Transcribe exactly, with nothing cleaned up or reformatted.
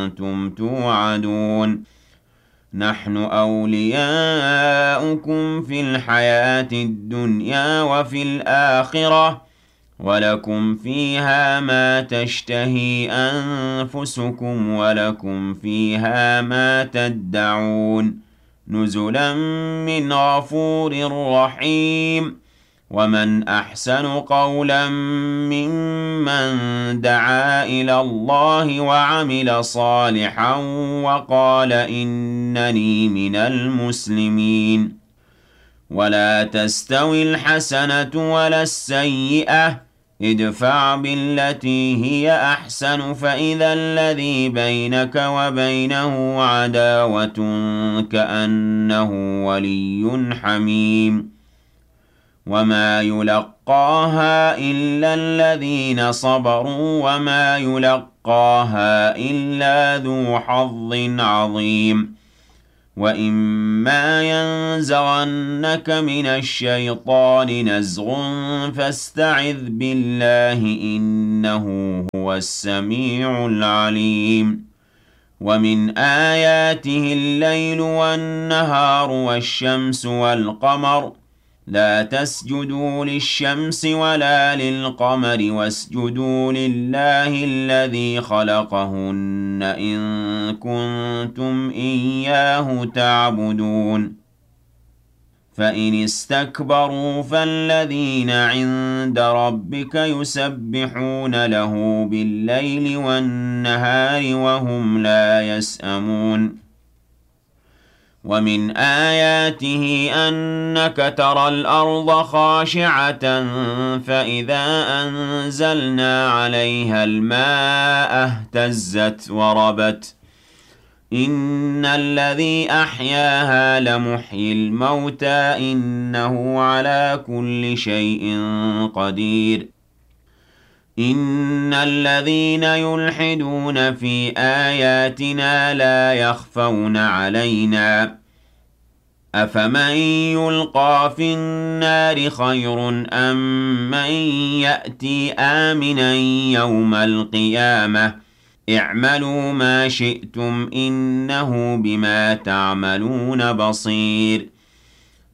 أنتم توعدون نحن أولياؤكم في الحياة الدنيا وفي الآخرة ولكم فيها ما تشتهي أنفسكم ولكم فيها ما تدعون نزلا من غفور رحيم ومن أحسن قولا ممن دعا إلى الله وعمل صالحا وقال إنني من المسلمين ولا تستوي الحسنة ولا السيئة ادفع بالتي هي أحسن فإذا الذي بينك وبينه عداوة كأنه ولي حميم وما يلقاها إلا الذين صبروا وما يلقاها إلا ذو حظ عظيم وإما ينزغنك من الشيطان نزغ فاستعذ بالله إنه هو السميع العليم ومن آياته الليل والنهار والشمس والقمر لا تسجدوا للشمس ولا للقمر واسجدوا لله الذي خلقهن إن كنتم إياه تعبدون فإن استكبروا فالذين عند ربك يسبحون له بالليل والنهار وهم لا يسأمون ومن آياته أنك ترى الأرض خاشعة فإذا أنزلنا عليها الماء اهتزت وربت إن الذي أحياها لمحيي الموتى إنه على كل شيء قدير إن الذين يلحدون في آياتنا لا يخفون علينا أفمن يلقى في النار خير أم من يأتي آمنا يوم القيامة اعملوا ما شئتم إنه بما تعملون بصير